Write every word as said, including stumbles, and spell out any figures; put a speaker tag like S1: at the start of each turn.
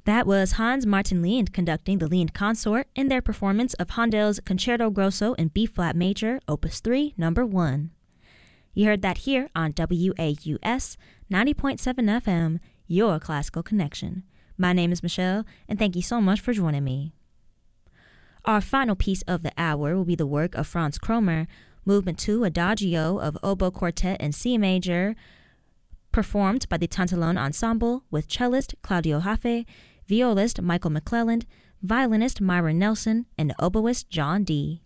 S1: That was Hans Martin Lind conducting the Lind Consort in their performance of Handel's Concerto Grosso in B-flat major, Opus three, number one. You heard that here on W A U S ninety point seven F M, your classical connection. My name is Michelle, and thank you so much for joining me. Our final piece of the hour will be the work of Franz Kromer, Movement two, Adagio of Oboe Quartet in C major, performed by the Tantalone Ensemble with cellist Claudio Jaffe, violist Michael McClelland, violinist Myron Nelson, and oboist John Dee.